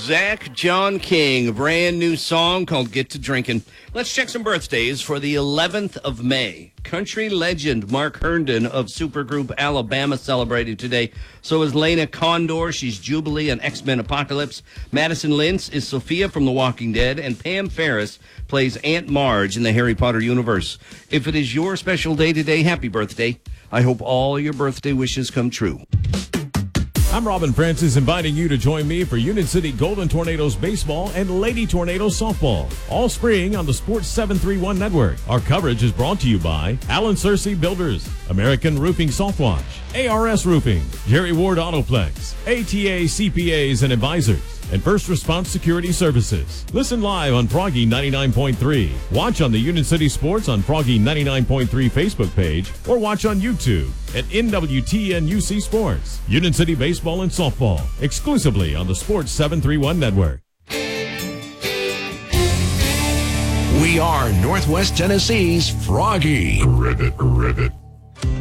Zach John King, a brand new song called Get to Drinking. Let's check some birthdays for the 11th of May. Country legend Mark Herndon of supergroup Alabama celebrating today. So is Lena Condor. She's Jubilee and X-Men Apocalypse. Madison Lintz is Sophia from The Walking Dead. And Pam Ferris plays Aunt Marge in the Harry Potter universe. If it is your special day today, happy birthday. I hope all your birthday wishes come true. I'm Robin Francis, inviting you to join me for Union City Golden Tornadoes baseball and Lady Tornadoes softball, all spring on the Sports 731 network. Our coverage is brought to you by Alan Searcy Builders, American Roofing Saltwash, ARS Roofing, Jerry Ward Autoplex, ATA CPAs and Advisors, and First Response Security Services. Listen live on Froggy 99.3. Watch on the Union City Sports on Froggy 99.3 Facebook page, or watch on YouTube at NWTNUC Sports. Union City Baseball and Softball, exclusively on the Sports 731 network. We are Northwest Tennessee's Froggy. Ribbit.